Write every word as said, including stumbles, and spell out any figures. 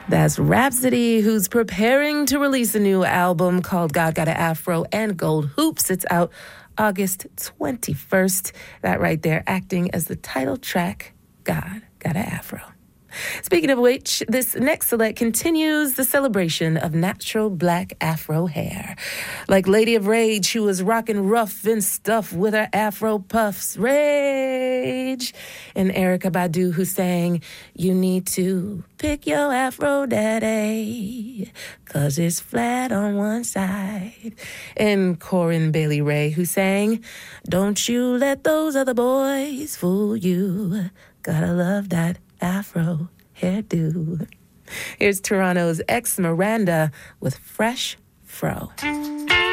That's Rhapsody, who's preparing to release a new album called God Got an Afro and Gold Hoops. It's out August twenty-first. That right there acting as the title track, God Got an Afro. Speaking of which, this next select continues the celebration of natural black afro hair. Like Lady of Rage, who was rocking rough and stuff with her afro puffs. Rage! And Erykah Badu, who sang, you need to pick your afro daddy, cause it's flat on one side. And Corinne Bailey Ray, who sang, don't you let those other boys fool you. Gotta love that afro hairdo. Here's Toronto's ex Miranda with Fresh Fro.